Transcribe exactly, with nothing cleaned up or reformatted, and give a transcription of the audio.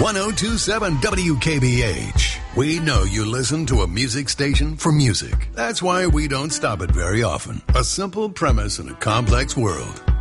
ten twenty-seven W K B H. We know you listen to a music station for music. That's why we don't stop it very often. A simple premise in a complex world.